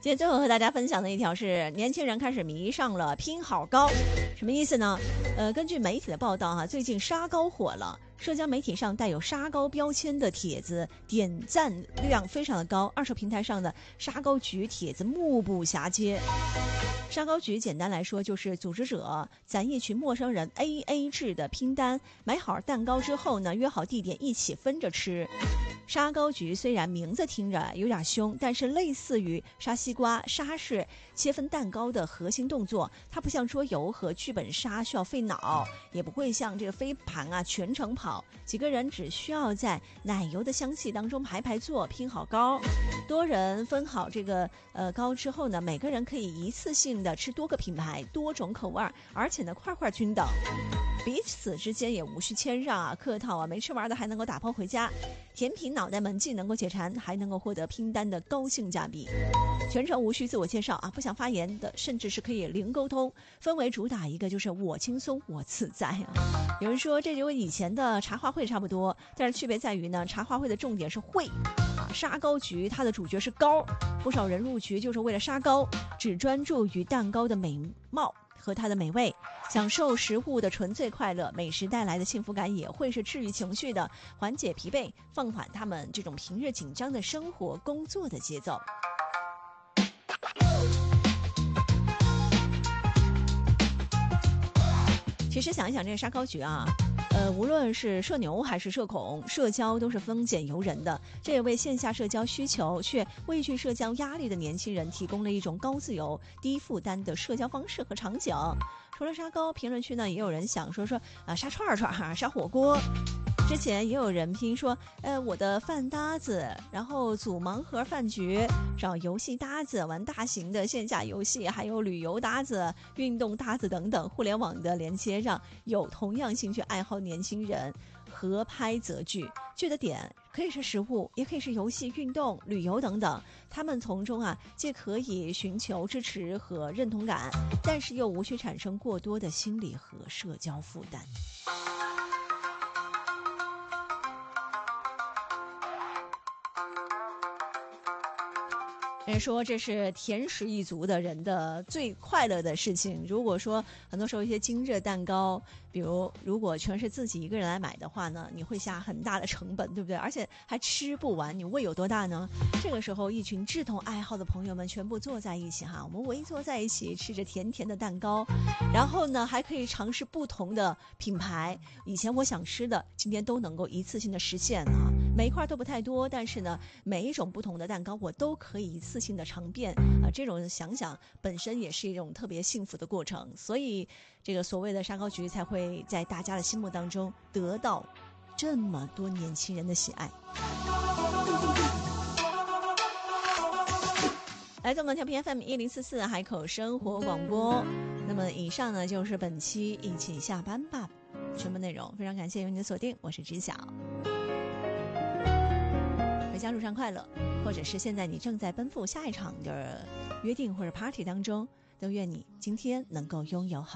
今天最后和大家分享的一条是，年轻人开始迷上了拼好高，什么意思呢？根据媒体的报道最近沙高火了，社交媒体上带有沙高标签的帖子点赞量非常的高，二手平台上的沙高局帖子目不暇接。沙高局简单来说就是组织者攒一群陌生人 AA 制的拼单，买好蛋糕之后呢，约好地点一起分着吃。沙高局虽然名字听着有点凶，但是类似于杀西瓜，杀是切分蛋糕的核心动作，它不像桌游和剧本杀需要费脑，也不会像这个飞盘全程跑，几个人只需要在奶油的香气当中排排坐，拼好糕。多人分好这个糕之后呢，每个人可以一次性的吃多个品牌多种口味，而且呢块块均等，彼此之间也无需谦让客套没吃完的还能够打包回家，甜品脑袋们既能够解馋，还能够获得拼单的高性价比。全程无需自我介绍不想发言的甚至是可以零沟通，氛围主打一个就是我轻松我自在有人说这就跟以前的茶话会差不多，但是区别在于呢，茶话会的重点是会沙高局它的主角是糕，不少人入局就是为了沙糕，只专注于蛋糕的美貌和它的美味，享受食物的纯粹快乐，美食带来的幸福感也会是治愈情绪的，缓解疲惫，放缓他们这种平日紧张的生活工作的节奏。其实想一想这个沙高局无论是社牛还是社恐，社交都是风险由人的，这也为线下社交需求却畏惧社交压力的年轻人提供了一种高自由低负担的社交方式和场景。除了沙糕，评论区呢也有人想说沙串串沙火锅，之前也有人拼说我的饭搭子，然后组盲盒饭局，找游戏搭子，玩大型的线下游戏，还有旅游搭子、运动搭子等等。互联网的连接让有同样兴趣爱好年轻人合拍则聚，聚的点可以是食物，也可以是游戏、运动、旅游等等。他们从中既可以寻求支持和认同感，但是又无需产生过多的心理和社交负担。人说这是甜食一族的人的最快乐的事情。如果说很多时候一些精致蛋糕，比如如果全是自己一个人来买的话呢，你会下很大的成本，对不对？而且还吃不完，你胃有多大呢？这个时候一群志同爱好的朋友们全部坐在一起我们围坐在一起，吃着甜甜的蛋糕，然后呢还可以尝试不同的品牌，以前我想吃的今天都能够一次性的实现每一块都不太多，但是呢每一种不同的蛋糕我都可以一次性的尝遍这种想想本身也是一种特别幸福的过程，所以这个所谓的沙高局才会在大家的心目当中得到这么多年轻人的喜爱。来自我们调频 FM 1044海口生活广播。那么以上呢就是本期一起下班吧全部内容，非常感谢有你的锁定，我是知晓。回家路上快乐，或者是现在你正在奔赴下一场的约定或者 party 当中，都愿你今天能够拥有好